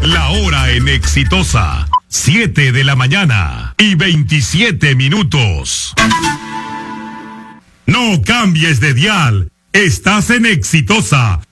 La hora en Exitosa, 7 de la mañana y 27 minutos. No cambies de dial, estás en Exitosa